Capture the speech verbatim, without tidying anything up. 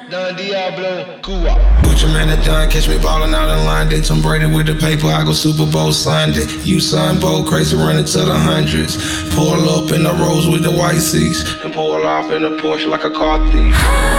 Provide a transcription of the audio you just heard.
Don Diablo, Cuba. Butcher man at done, catch me ballin' out in line. They Tom Brady with the paper, I go Super Bowl Sunday. You son bold, crazy running to the hundreds. Pull up in the Rolls with the white seats, and pull off in a Porsche like a car thief.